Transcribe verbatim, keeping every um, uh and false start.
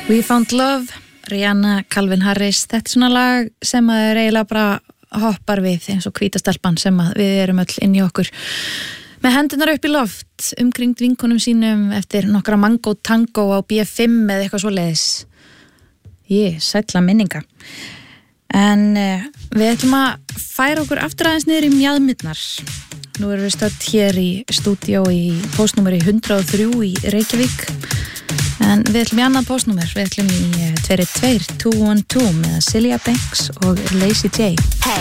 We Found Love, Rihanna, Calvin Harris. Þetta er svona lag sem að er eiginlega bara hoppar við eins og hvíta stelpan sem að við erum öll inn í okkur. Með hendunar upp í loft, umkringt vinkonum sínum eftir nokkra mango tango á B fimm eða eitthvað svoleiðis. Ég, sælla minninga. En uh, við ætlum að færa okkur aftur aðeins niður í mjaðmyrnar. Nú erum við stödd hér í stúdíó í póstnúmeri hundrað og þrjú í Reykjavík. En við ætlum í annað póstnúmer, við ætlum í tvö tvö tvö eitt tvö með Cillian Banks og Lazy J. Hey.